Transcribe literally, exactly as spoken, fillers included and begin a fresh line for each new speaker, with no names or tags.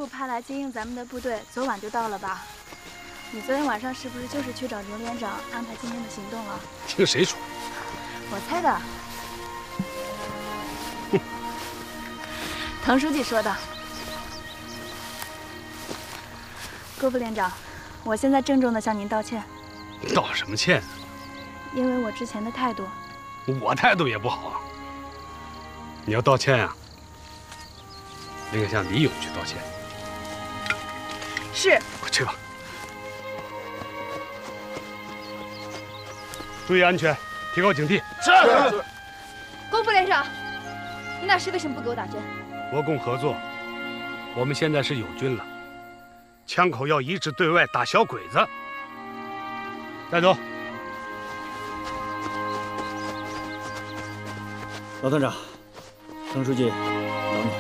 部派来接应咱们的部队，昨晚就到了吧？你昨天晚上是不是就是去找牛连长安排今天的行动了？
听谁说？
我猜的。哼，滕书记说的。郭副连长，我现在郑重地向您道歉。
道什么歉啊？
因为我之前的态度。
我态度也不好啊。你要道歉呀、啊？应该向李勇去道歉。
是。
快去吧。注意安全，提高警惕。
是。
郭副连长，你那时为什么不给我打针？
国共合作，我们现在是友军了，枪口要一致对外，打小鬼子。带走。
老团长，滕书记